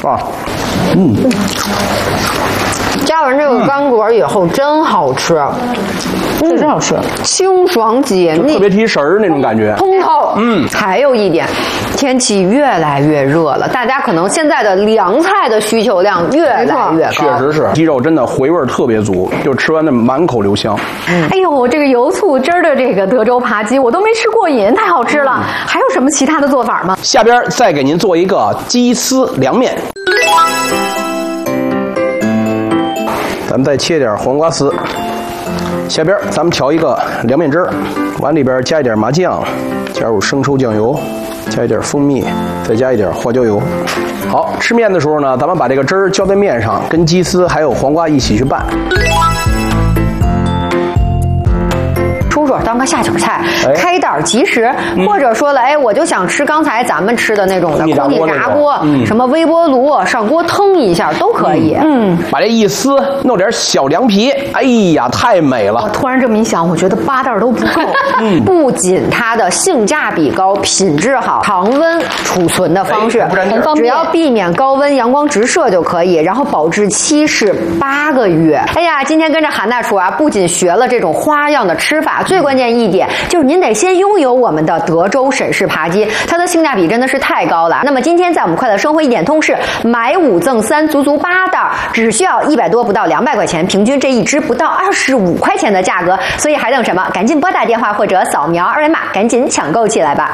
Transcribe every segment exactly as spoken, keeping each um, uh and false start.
啊，嗯， 加完这个干果以后真好吃， 确实好吃， 清爽解腻， 特别提神儿那种感觉， 通透。 嗯， 还有一点，天气越来越热了，大家可能现在的凉菜的需求量越来越高。 确实是，鸡肉真的回味特别足，就吃完的满口留香。 嗯、哎呦，这个油醋汁儿的这个德州扒鸡我都没吃过瘾，太好吃了。嗯、还有什么其他的做法吗？ 下边再给您做一个鸡丝凉面。咱们再切点黄瓜丝，下边咱们调一个凉面汁儿，碗里边加一点麻酱，加入生抽酱油，加一点蜂蜜，再加一点花椒油。好，吃面的时候呢，咱们把这个汁儿浇在面上，跟鸡丝还有黄瓜一起去拌。 出手当个下酒菜，哎、开袋即食，嗯、或者说了，哎，我就想吃刚才咱们吃的那种的空气炸锅，嗯、什么微波炉上锅腾一下都可以。 嗯，嗯把这一撕，弄点小凉皮，哎呀，太美了！ 突然这么一想，我觉得八袋都不够。 嗯，不仅它的性价比高，品质好，常温储存的方式、 哎、 很方便，只要避免高温阳光直射就可以，然后保质期是八个月。哎呀，今天跟着韩大厨啊，不仅学了这种花样的吃法。最关键一点就是您得先拥有我们的德州沈氏扒鸡，它的性价比真的是太高了。那么今天在我们快乐生活一点通是买五赠三，足足八袋，只需要一百多不到两百块钱，平均这一只不到二十五块钱的价格，所以还等什么？赶紧拨打电话或者扫描二维码，赶紧抢购起来吧。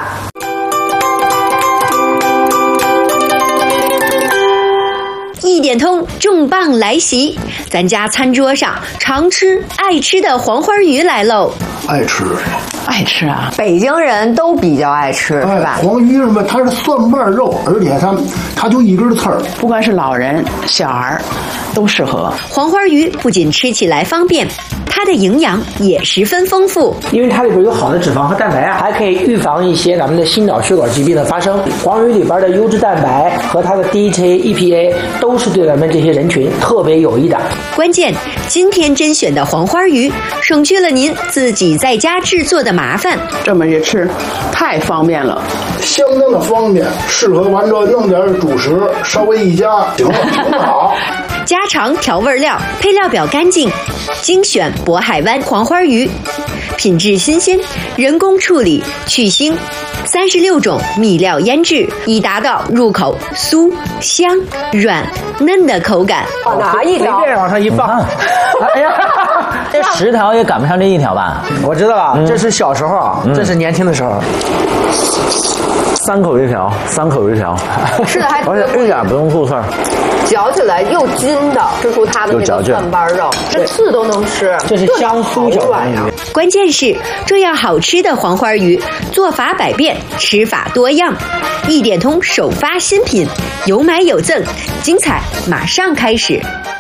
一点通重磅来袭，咱家餐桌上常吃爱吃的黄花鱼来喽！ 爱吃， 爱吃啊！ 北京人都比较爱吃， 哎、 是吧？ 黄鱼什么？它是蒜瓣肉，而且它它就一根刺儿， 不管是老人小孩都适合。 黄花鱼不仅吃起来方便，它的营养也十分丰富， 因为它里边有好的脂肪和蛋白啊，还可以预防一些咱们的心脑血管疾病的发生。黄鱼里边的优质蛋白和它的 D H A、E P A 都是对咱们这些人群特别有益的。 关键，今天甄选的黄花鱼，省去了您自己在家制作的麻烦。 这么一吃，太方便了， 相当的方便，适合完之后弄点主食，稍微一加，行了，挺好。 家常调味料，配料表干净，精选渤海湾黄花鱼，品质新鲜，人工处理去腥，三十六种秘料腌制，以达到入口酥香软嫩的口感。 拿一条，随便往上一放，哎呀， 这十条也赶不上这一条吧？ 我知道了，嗯、这是小时候，嗯、这是年轻的时候。 三口一条，三口一条， 吃的还而且一点不用醋刺儿， 嚼起来又筋的，吃出它的那个蒜瓣肉，这刺都能吃， 这是香酥小黄鱼。 关键是这样好吃的黄花鱼，做法百变，吃法多样。一点通首发新品，有买有赠，精彩马上开始。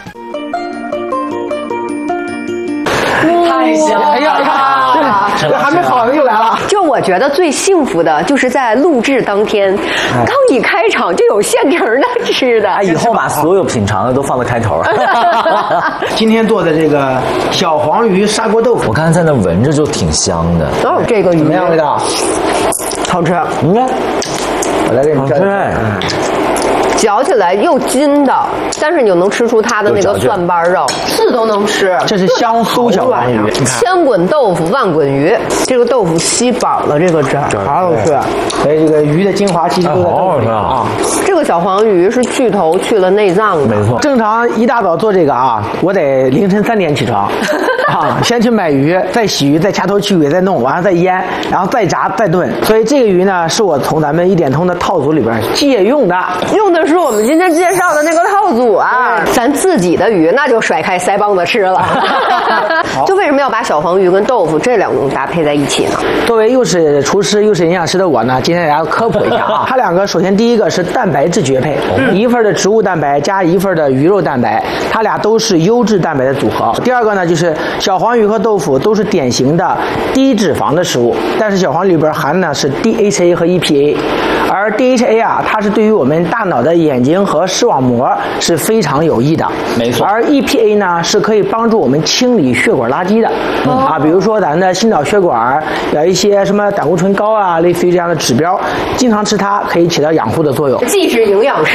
太香了！哎呀呀，这还没好呢，又来了。 就我觉得最幸福的就是在录制当天，刚一开场就有现成的吃的。 以后把所有品尝的都放在开头。 今天做的这个小黄鱼砂锅豆腐， 我刚才在那闻着就挺香的。 都有这个鱼， 怎么样味道？ 好吃。 你看，我来给你们蘸。 嗯。 嚼起来又筋的，但是你又能吃出它的那个蒜瓣肉，刺都能吃。 这是香酥小黄鱼， 千滚豆腐万滚鱼，这个豆腐吸饱了这个汁儿，好好吃。 所以这个鱼的精华其实都在豆腐里啊。 这个小黄鱼是去头去了内脏的， 没错。 正常一大早做这个啊，我得凌晨三点起床啊，先去买鱼，再洗鱼，再掐头去尾，再弄，完了再腌，然后再炸再炖。所以这个鱼呢，是我从咱们一点通的套组里边借用的， 用的是我们今天介绍的那个套组啊。咱自己的鱼那就甩开腮帮子吃了。就为什么要把小黄鱼跟豆腐这两种搭配在一起呢？ 作为又是厨师又是营养师的我呢，今天给大家科普一下啊。它两个首先第一个是蛋白质绝配，嗯、一份的植物蛋白加一份的鱼肉蛋白，它俩都是优质蛋白的组合。第二个呢，就是小黄鱼和豆腐都是典型的低脂肪的食物，但是小黄鱼里边含的是 D H A 和 E P A， 而 D H A 啊，它是对于我们大脑的眼睛和视网膜是非常有益的， 没错。 而 E P A 呢，是可以帮助我们清理血管垃圾的，嗯、啊，比如说咱的心脑血管有一些什么胆固醇高啊，类似于这样的指标，经常吃它可以起到养护的作用。 既是营养师。